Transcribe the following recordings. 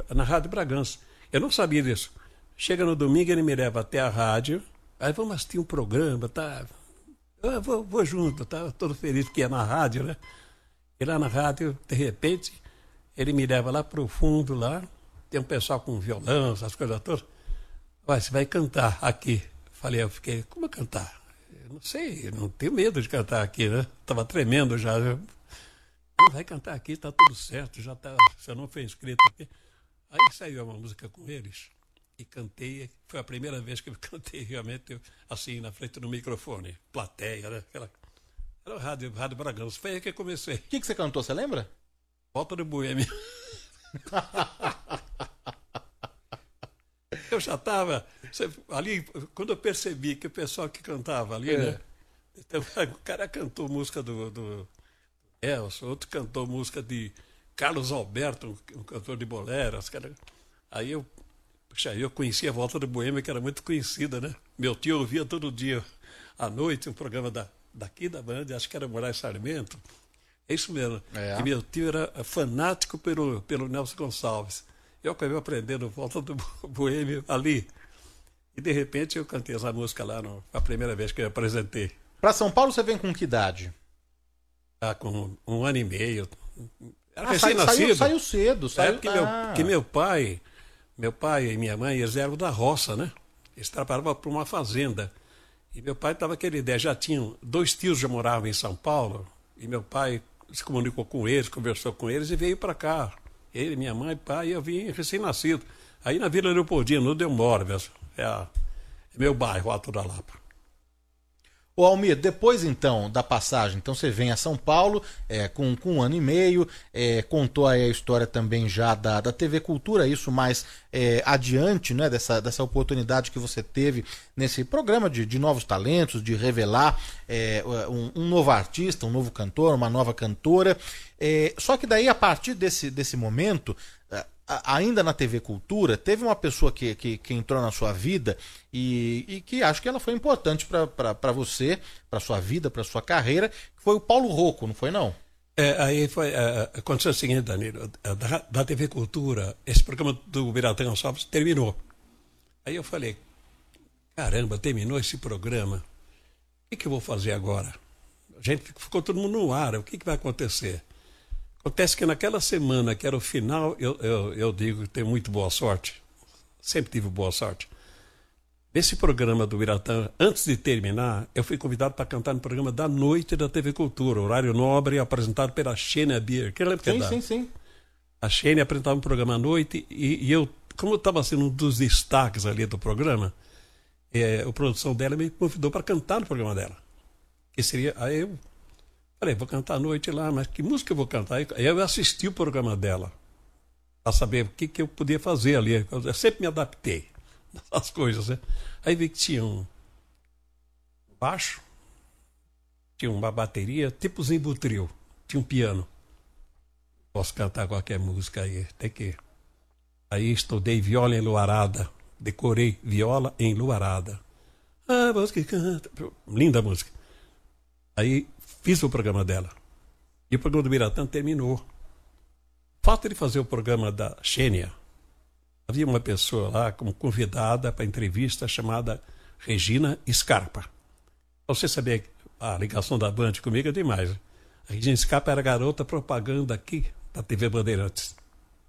na Rádio Bragança. Eu não sabia disso. Chega no domingo, ele me leva até a rádio, aí vamos assistir um programa, tá? Eu vou junto, tá? Todo feliz porque é na rádio, né? E lá na rádio, de repente, ele me leva lá pro fundo, lá, tem um pessoal com violão, essas coisas todas. Você vai cantar aqui. Eu fiquei, como cantar? Eu não sei, eu não tenho medo de cantar aqui, né? Tava tremendo já. Não, vai cantar aqui, tá tudo certo, já tá, você não foi inscrito aqui. Aí saiu uma música com eles e cantei, foi a primeira vez que eu cantei realmente assim, na frente do microfone, plateia, né? Era o Rádio Bragança, foi aí que eu comecei. O que você cantou, você lembra? Volta do Boêmio. Eu já estava ali, quando eu percebi que o pessoal que cantava ali, né? Então, o cara cantou música do Elson, outro cantou música de Carlos Alberto, um cantor de boleras. Aí eu conhecia a Volta do Boêmio, que era muito conhecida, né? Meu tio ouvia todo dia à noite um programa daqui da Band, acho que era Moraes Sarmento. É isso mesmo. E meu tio era fanático pelo Nelson Gonçalves. Eu acabei aprendendo Volta do Boêmio ali. E de repente eu cantei essa música lá a primeira vez que eu apresentei. Para São Paulo você vem com que idade? Com 1 ano e meio. Era recém-nascido. Saiu cedo. Porque meu pai e minha mãe, eles eram da roça, né? Eles trabalhavam para uma fazenda. E meu pai estava aquela ideia. Já tinham 2 tios já moravam em São Paulo. E meu pai se comunicou com eles, conversou com eles e veio para cá. Ele, minha mãe, pai, eu vim recém-nascido. Aí na Vila Leopoldina, no Delmóveis, é meu bairro, Alto da Lapa. Ô Almir, depois então da passagem, então você vem a São Paulo com 1 ano e meio, contou aí a história também já da TV Cultura, isso mais adiante, né, dessa oportunidade que você teve nesse programa de novos talentos, de revelar um novo artista, um novo cantor, uma nova cantora. Só que daí, a partir desse momento, ainda na TV Cultura, teve uma pessoa que entrou na sua vida e que acho que ela foi importante para você, para sua vida, para sua carreira, que foi o Paulo Rocco, não foi não? Aí aconteceu o seguinte, Danilo, da TV Cultura, esse programa do Biratã Gonçalves terminou. Aí eu falei, caramba, terminou esse programa, o que eu vou fazer agora? A gente ficou todo mundo no ar, o que vai acontecer? Acontece que naquela semana, que era o final, eu digo que tenho muito boa sorte. Sempre tive boa sorte. Nesse programa do Biratã, antes de terminar, eu fui convidado para cantar no programa da noite da TV Cultura, horário nobre, apresentado pela Xênia Bier. Sim. A Xênia apresentava um programa à noite e eu, como eu estava sendo um dos destaques ali do programa, a produção dela me convidou para cantar no programa dela. Que seria... Aí eu falei, vou cantar à noite lá, mas que música eu vou cantar? Aí eu assisti o programa dela, para saber o que eu podia fazer ali. Eu sempre me adaptei às coisas, né? Aí vi que tinha um baixo, tinha uma bateria, tipo Zimbutril, tinha um piano. Posso cantar qualquer música aí, tem que... Aí estudei viola enluarada, decorei viola enluarada. Ah, voz que canta... Linda música. Aí fiz o programa dela. E o programa do Biratã terminou. O fato de fazer o programa da Xênia, havia uma pessoa lá como convidada para entrevista chamada Regina Scarpa. Você sabia que a ligação da Band comigo é demais. A Regina Scarpa era garota propaganda aqui da TV Bandeirantes.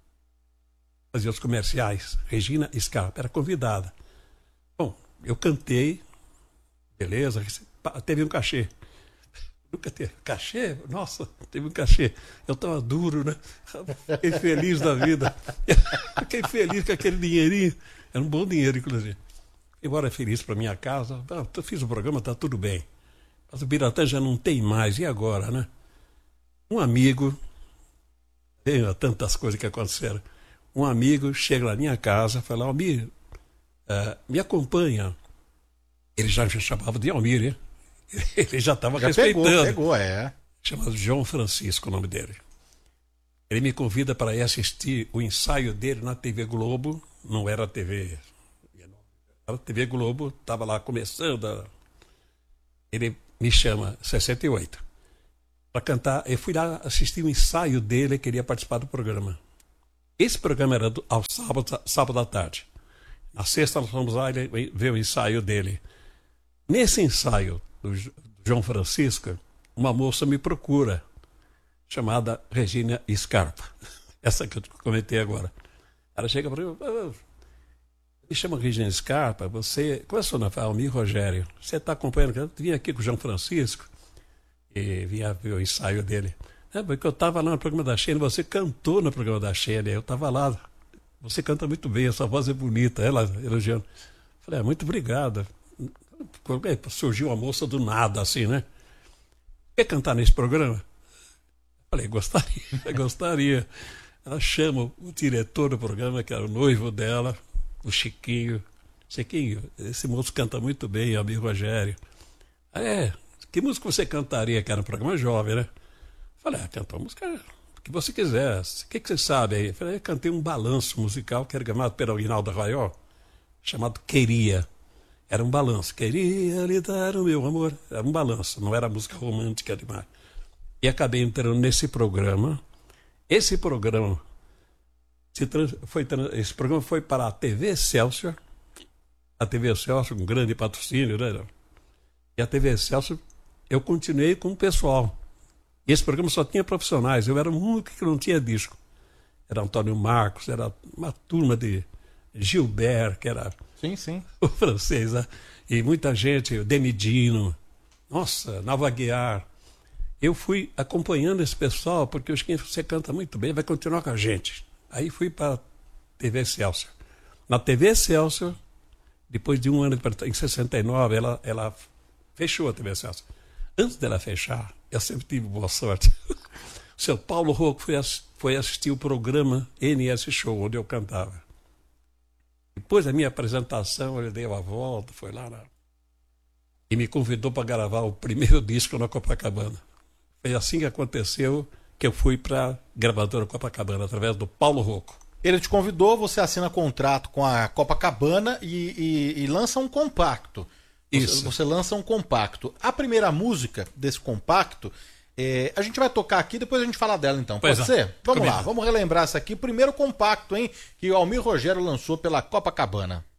Fazia os comerciais. Regina Scarpa era convidada. Bom, eu cantei, beleza, teve um cachê. Nunca teve cachê? Nossa, teve um cachê. Eu estava duro, né? Fiquei feliz da vida. Fiquei feliz com aquele dinheirinho. Era um bom dinheiro, inclusive. Embora feliz para minha casa. Eu fiz o programa, está tudo bem. Mas o Biratã já não tem mais. E agora, né? Um amigo... Tem tantas coisas que aconteceram. Um amigo chega na minha casa e fala, Almir, me acompanha. Ele já me chamava de Almir, hein? Ele já estava respeitando. Pegou. Chamado João Francisco, o nome dele. Ele me convida para ir assistir o ensaio dele na TV Globo. Não era TV... Era a TV Globo, estava lá começando. Ele me chama, 68, para cantar. Eu fui lá assistir o ensaio dele, queria participar do programa. Esse programa era aos sábado à tarde. Na sexta nós fomos lá e ver o ensaio dele. Nesse ensaio do João Francisco, uma moça me procura, chamada Regina Scarpa. Essa que eu comentei agora. Ela chega para mim, me chama Regina Scarpa, você... Qual é o seu nome? Almir Rogério. Você está acompanhando? Eu vim aqui com o João Francisco e vinha ver o ensaio dele. Porque eu estava lá no programa da Xênia, você cantou no programa da Xênia, eu estava lá. Você canta muito bem, a sua voz é bonita. Ela elogiando. Falei, muito obrigado. Surgiu uma moça do nada, assim, né? Quer cantar nesse programa? Falei, gostaria. Ela chama o diretor do programa, que era o noivo dela, o Chiquinho. Chiquinho, esse moço canta muito bem, amigo Rogério. Que música você cantaria, que era um programa jovem, né? Falei, cantou a música que você quiser. O que você sabe aí? Falei, cantei um balanço musical que era gravado pelo Aguinaldo Arraiol, chamado Queria. Era um balanço. Queria lhe dar o meu amor. Era um balanço, não era música romântica demais. E acabei entrando nesse programa. Esse programa foi para a TV Excelsior. A TV Excelsior, um grande patrocínio, né? E a TV Excelsior, eu continuei com o pessoal. Esse programa só tinha profissionais. Eu era o único que não tinha disco. Era Antônio Marcos, era uma turma de Gilbert, que era sim. o francês, né? E muita gente, o Demidino, nossa, Nava Guiar. Eu fui acompanhando esse pessoal, porque eu que você canta muito bem, vai continuar com a gente. Aí fui para a TV Excelsior. Na TV Excelsior, depois de um ano, em 69, ela fechou a TV Excelsior. Antes dela fechar, eu sempre tive boa sorte. O seu Paulo Rocco foi assistir o programa NS Show, onde eu cantava. Depois da minha apresentação, ele deu a volta, foi lá e me convidou para gravar o primeiro disco na Copacabana. Foi assim que aconteceu, que eu fui para a gravadora Copacabana, através do Paulo Rocco. Ele te convidou, você assina contrato com a Copacabana e lança um compacto. Isso. Você lança um compacto. A primeira música desse compacto, a gente vai tocar aqui, depois a gente fala dela então. Pode ser? Vamos lá, vamos relembrar isso aqui. O primeiro compacto, hein, que o Almir Rogério lançou pela Copacabana.